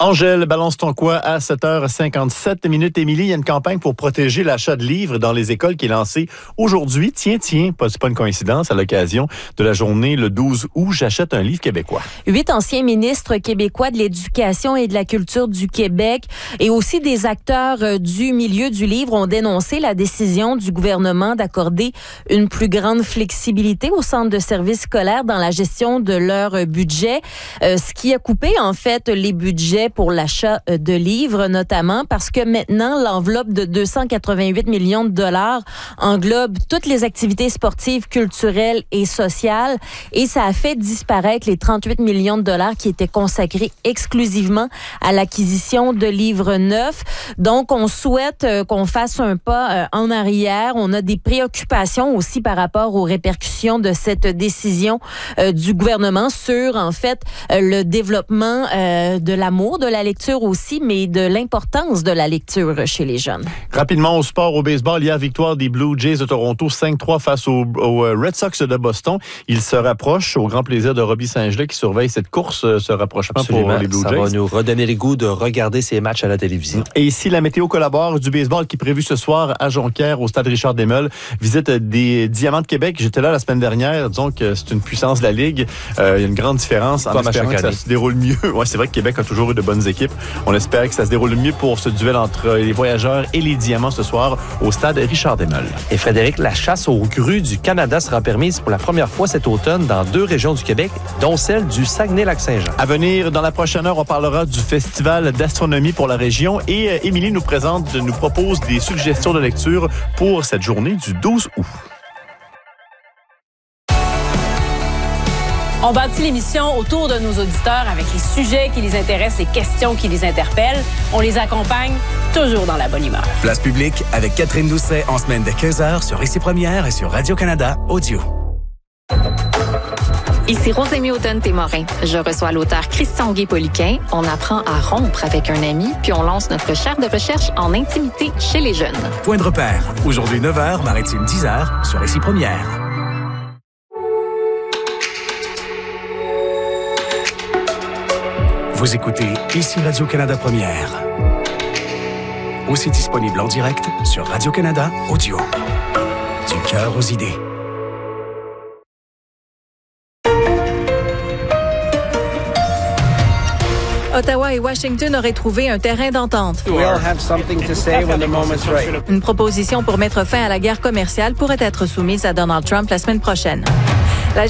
Angèle, balance ton quoi à 7h57 minutes. Émilie, il y a une campagne pour protéger l'achat de livres dans les écoles qui est lancée aujourd'hui. Tiens, c'est pas une coïncidence, à l'occasion de la journée le 12 août, j'achète un livre québécois. 8 anciens ministres québécois de l'Éducation et de la culture du Québec et aussi des acteurs du milieu du livre ont dénoncé la décision du gouvernement d'accorder une plus grande flexibilité aux centres de services scolaires dans la gestion de leur budget, ce qui a coupé en fait les budgets pour l'achat de livres, notamment parce que maintenant, l'enveloppe de 288 millions de dollars englobe toutes les activités sportives, culturelles et sociales. Et ça a fait disparaître les 38 millions de dollars qui étaient consacrés exclusivement à l'acquisition de livres neufs. Donc, on souhaite qu'on fasse un pas en arrière. On a des préoccupations aussi par rapport aux répercussions de cette décision du gouvernement sur, en fait, le développement de l'amour de la lecture aussi, mais de l'importance de la lecture chez les jeunes. Rapidement au sport, au baseball, hier, victoire des Blue Jays de Toronto 5-3 face aux Red Sox de Boston. Ils se rapprochent au grand plaisir de Robbie Saint-Gelais qui surveille cette course, ce rapprochement. Absolument, pour les Blue Jays. Ça va nous redonner le goût de regarder ces matchs à la télévision. Et ici, la météo collabore du baseball qui est prévu ce soir à Jonquière, au stade Richard Desmeules. Visite des Diamants de Québec. J'étais là la semaine dernière. Disons que c'est une puissance de la Ligue. Il y a une grande différence en espérant que ça se déroule mieux. Ouais, c'est vrai que Québec a toujours eu de bonnes équipes. On espère que ça se déroule mieux pour ce duel entre les Voyageurs et les Diamants ce soir au stade Richard Desmeules. Et Frédéric, la chasse aux grues du Canada sera permise pour la première fois cet automne dans 2 régions du Québec, dont celle du Saguenay-Lac-Saint-Jean. À venir, dans la prochaine heure, on parlera du Festival d'astronomie pour la région et Émilie nous propose des suggestions de lecture pour cette journée du 12 août. On bâtit l'émission autour de nos auditeurs avec les sujets qui les intéressent, les questions qui les interpellent. On les accompagne toujours dans la bonne humeur. Place publique avec Catherine Doucet en semaine de 15h sur Ici Première et sur Radio-Canada Audio. Ici Rosémie Audon-Témorin. Je reçois l'auteur Christian Guay-Poliquin. On apprend à rompre avec un ami, puis on lance notre chaire de recherche en intimité chez les jeunes. Point de repère. Aujourd'hui 9h, Maritime 10h sur Ici Première. Vous écoutez Ici Radio-Canada Première. Aussi disponible en direct sur Radio-Canada Audio. Du cœur aux idées. Ottawa et Washington auraient trouvé un terrain d'entente. Une proposition pour mettre fin à la guerre commerciale pourrait être soumise à Donald Trump la semaine prochaine.